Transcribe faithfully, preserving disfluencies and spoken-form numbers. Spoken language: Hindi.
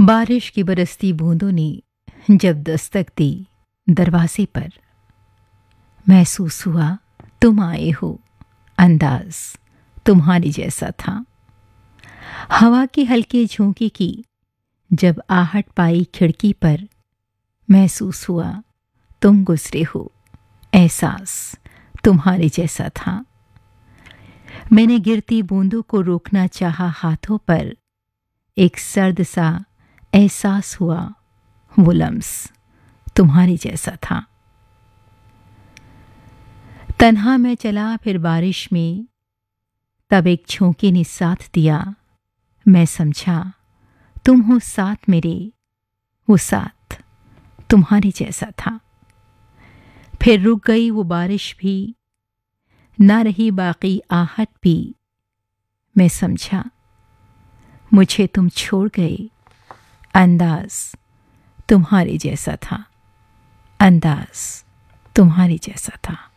बारिश की बरसती बूंदों ने जब दस्तक दी दरवाजे पर, महसूस हुआ तुम आए हो। अंदाज तुम्हारी जैसा था। हवा की हल्के झोंके की जब आहट पाई खिड़की पर, महसूस हुआ तुम गुजरे हो। एहसास तुम्हारे जैसा था। मैंने गिरती बूंदों को रोकना चाहा हाथों पर, एक सर्द सा एहसास हुआ वो लम्स तुम्हारे जैसा था। तन्हा मैं चला फिर बारिश में, तब एक झोंके ने साथ दिया। मैं समझा तुम हो साथ मेरे, वो साथ तुम्हारे जैसा था। फिर रुक गई वो बारिश भी, ना रही बाकी आहट भी। मैं समझा मुझे तुम छोड़ गए। अंदाज तुम्हारे जैसा था। अंदाज तुम्हारे जैसा था।